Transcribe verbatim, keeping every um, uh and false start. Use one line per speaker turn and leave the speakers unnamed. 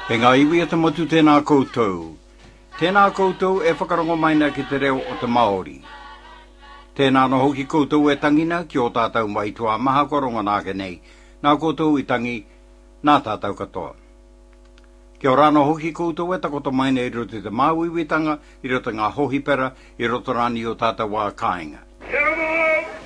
He ngā iwi e te motu tēnā koutou. Tēnā koutou e whakarongo maina ki te reo o te Māori. Tēnā no hoki koutou e tangina ki o tātou mai tua maha koronga nāke nei, nā koutou i tangi nā tātou katoa. Kia ora no hoki koutou e takoto maina i roto te māwiwitanga, i roto ngā hohipera, i roto rani o tātou wā kāinga. Kia ora!